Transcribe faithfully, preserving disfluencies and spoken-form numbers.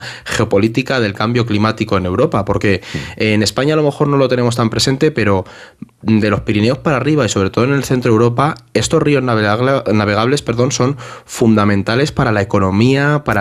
geopolítica del cambio climático en Europa, porque en España a lo mejor no lo tenemos tan presente, pero de los Pirineos para arriba y sobre todo en el centro de Europa, estos ríos navegable, navegables perdón, son fundamentales para la economía, para